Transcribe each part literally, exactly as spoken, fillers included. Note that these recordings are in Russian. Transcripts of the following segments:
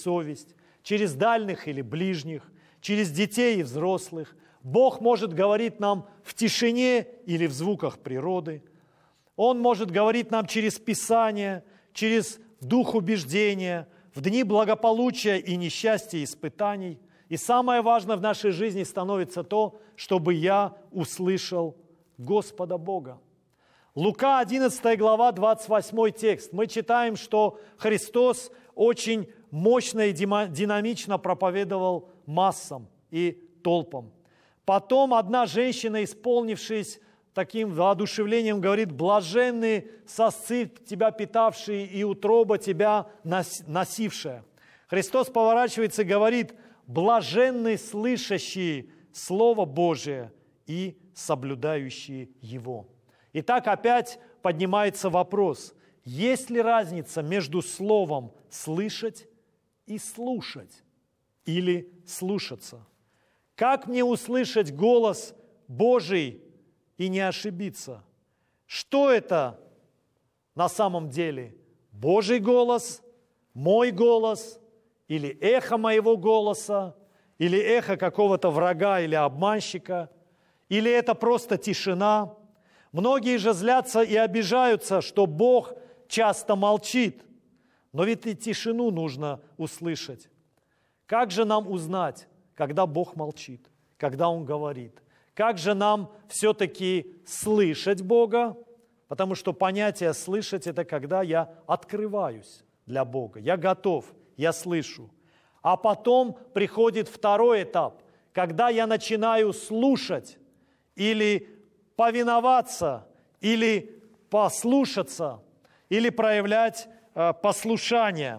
совесть, через дальних или ближних, через детей и взрослых. Бог может говорить нам в тишине или в звуках природы. Он может говорить нам через Писание, через дух убеждения, в дни благополучия и несчастья и испытаний. И самое важное в нашей жизни становится то, чтобы я услышал Господа Бога. Лука одиннадцатая глава, двадцать восьмой текст. Мы читаем, что Христос очень мощно и динамично проповедовал массам и толпам. Потом одна женщина, исполнившись таким воодушевлением, говорит: «Блаженны сосцы тебя питавшие и утроба тебя носившая». Христос поворачивается и говорит: «Блаженны слышащие Слово Божие и соблюдающие его». Итак, опять поднимается вопрос: есть ли разница между словом «слышать» и «слушать» или «слушаться»? Как мне услышать голос Божий и не ошибиться? Что это на самом деле? Божий голос, мой голос, или эхо моего голоса, или эхо какого-то врага или обманщика, или это просто тишина? Многие же злятся и обижаются, что Бог часто молчит, но ведь и тишину нужно услышать. Как же нам узнать, когда Бог молчит, когда Он говорит? Как же нам все-таки слышать Бога? Потому что понятие «слышать» – это когда я открываюсь для Бога, я готов, я слышу. А потом приходит второй этап, когда я начинаю слушать или повиноваться, или послушаться, или проявлять э, послушание.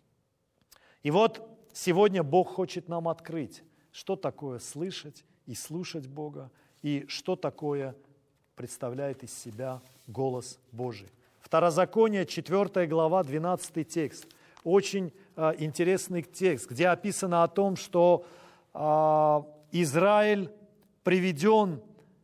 И вот сегодня Бог хочет нам открыть, что такое слышать и слушать Бога, и что такое представляет из себя голос Божий. Второзаконие, четвёртая глава, двенадцатый текст. Очень э, интересный текст, где описано о том, что э, Израиль приведен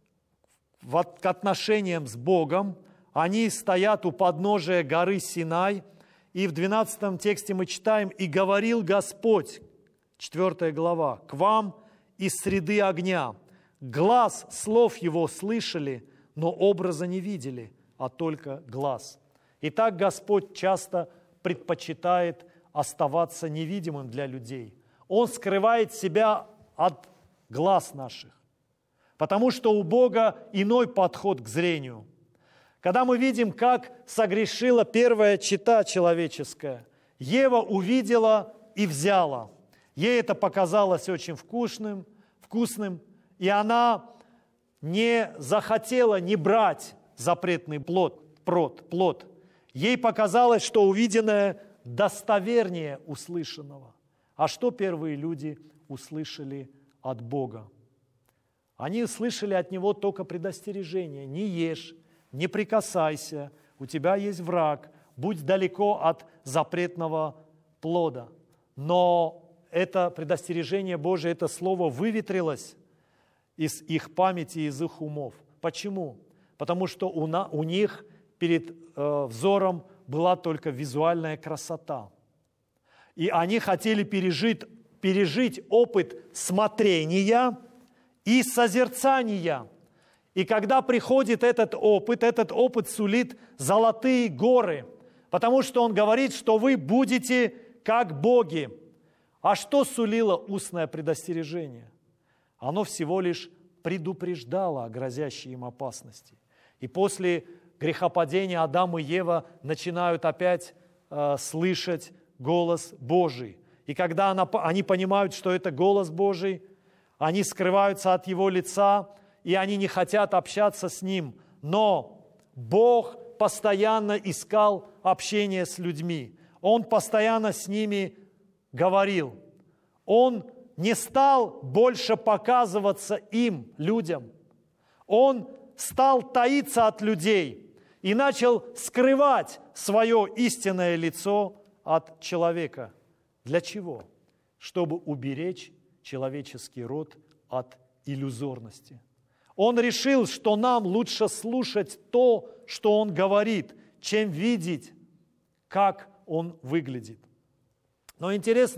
в, к отношениям с Богом. Они стоят у подножия горы Синай. И в двенадцатом тексте мы читаем: «И говорил Господь», четвёртая глава, «к вам из среды огня. Глас слов его слышали, но образа не видели, а только глас». Итак, Господь часто предпочитает оставаться невидимым для людей. Он скрывает себя от глаз наших, потому что у Бога иной подход к зрению. Когда мы видим, как согрешила первая чета человеческая, Ева увидела и взяла. Ей это показалось очень вкусным, вкусным, и она не захотела не брать запретный плод, плод, плод. Ей показалось, что увиденное достовернее услышанного. А что первые люди услышали от Бога? Они услышали от Него только предостережение: не ешь, не прикасайся, у тебя есть враг, будь далеко от запретного плода. Но это предостережение Божие, это слово выветрилось из их памяти, из их умов. Почему? Потому что у, на, у них перед э, взором была только визуальная красота. И они хотели пережить, пережить опыт смотрения и созерцания. И когда приходит этот опыт, этот опыт сулит золотые горы, потому что он говорит, что вы будете как боги. А что сулило устное предостережение? Оно всего лишь предупреждало о грозящей им опасности. И после грехопадения Адам и Ева начинают опять э, слышать голос Божий. И когда она, они понимают, что это голос Божий, они скрываются от Его лица, и они не хотят общаться с Ним. Но Бог постоянно искал общение с людьми. Он постоянно с ними говорил. Он не стал больше показываться им, людям. Он стал таиться от людей и начал скрывать свое истинное лицо от человека. Для чего? Чтобы уберечь человеческий род от иллюзорности. Он решил, что нам лучше слушать то, что Он говорит, чем видеть, как Он выглядит. Но интересно,